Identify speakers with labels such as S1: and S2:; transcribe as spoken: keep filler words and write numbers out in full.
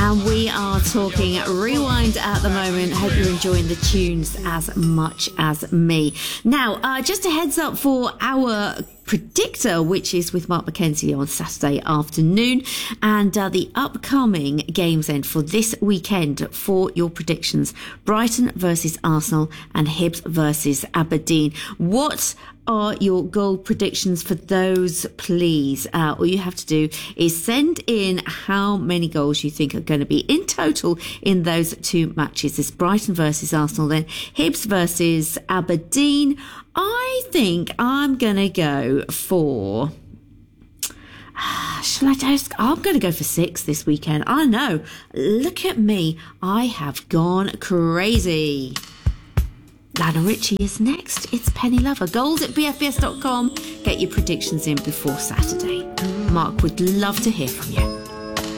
S1: And we are talking Rewind at the moment. Hope you're enjoying the tunes as much as me. Now, uh, just a heads up for our predictor, which is with Mark Mackenzie on Saturday afternoon, and uh, the upcoming games end for this weekend for your predictions: Brighton versus Arsenal and Hibs versus Aberdeen. What are your goal predictions for those, please? Uh, all you have to do is send in how many goals you think are going to be in total in those two matches. This Brighton versus Arsenal, then Hibs versus Aberdeen. I think I'm going to go for... Shall I just... I'm going to go for six this weekend. I know. Look at me. I have gone crazy. Lionel Richie is next. It's Penny Lover. Goals at b f b s dot com. Get your predictions in before Saturday. Mark would love to hear from you.